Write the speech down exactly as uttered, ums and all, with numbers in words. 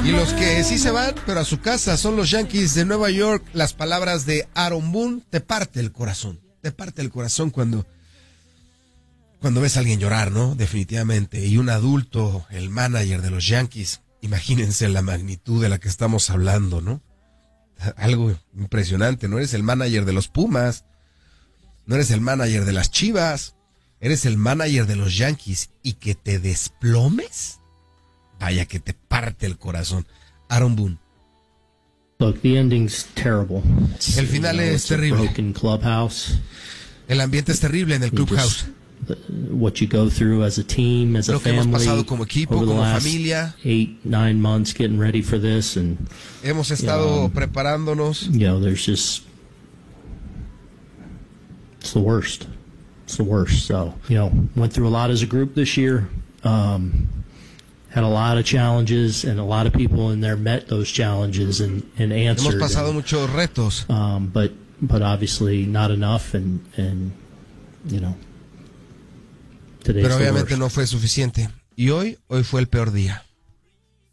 Y los que sí se van, pero a su casa, son los Yankees de Nueva York. Las palabras de Aaron Boone te parte el corazón. Te parte el corazón cuando, cuando ves a alguien llorar, ¿no? Definitivamente. Y un adulto, el manager de los Yankees, imagínense la magnitud de la que estamos hablando, ¿no? Algo impresionante. No eres el manager de los Pumas, no eres el manager de las Chivas, eres el manager de los Yankees, y que te desplomes, vaya que te parte el corazón. Aaron Boone. Look, the ending's terrible. El final You know, es it's a terrible. broken clubhouse. El ambiente es terrible en el You clubhouse. just- the- what you go through as a team, as a Lo que hemos family, pasado como equipo, over the como last familia. eight, nine months getting ready for this, and Hemos estado um, preparándonos. you know, there's just it's the worst. It's the worst. So, you know, went through a lot as a group this year. Um, had a lot of challenges, and a lot of people in there met those challenges and, and answered. Hemos pasado and, muchos retos. um, but but obviously not enough, and and you know, today's Pero the obviamente worst. no fue suficiente. Y hoy, hoy fue el peor día.